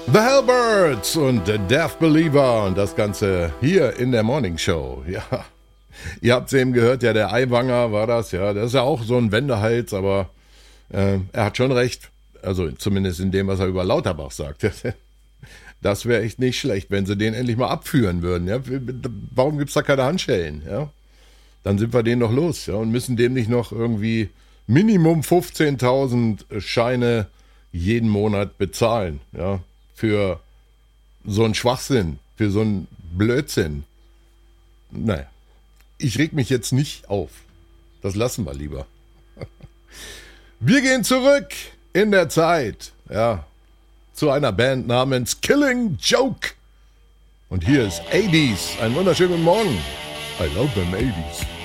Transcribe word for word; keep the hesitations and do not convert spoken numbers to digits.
The Hellbirds und The Death Believer und das Ganze hier in der Morning Show. Ja, ihr habt es eben gehört, ja, der Aiwanger war das, ja, das ist ja auch so ein Wendehals, aber äh, er hat schon recht, also zumindest in dem, was er über Lauterbach sagt. Das wäre echt nicht schlecht, wenn sie den endlich mal abführen würden, ja. Warum gibt es da keine Handschellen, ja? Dann sind wir den noch los, ja, und müssen dem nicht noch irgendwie Minimum fünfzehntausend Scheine jeden Monat bezahlen, ja. Für so einen Schwachsinn, für so einen Blödsinn. Naja, ich reg mich jetzt nicht auf. Das lassen wir lieber. Wir gehen zurück in der Zeit, ja, zu einer Band namens Killing Joke. Und hier ist achtziger. Einen wunderschönen guten Morgen. I love them achtziger.